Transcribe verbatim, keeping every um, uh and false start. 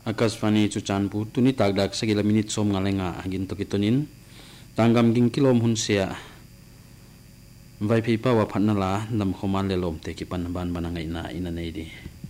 Akasvani chu chanpu tuni takdak sagila minute som ngalenga agin to kitonin tanggam ging kilom hunsia vai phi pa wa phatna la nam khoman le lom te ki pan ban banangai na ina nei di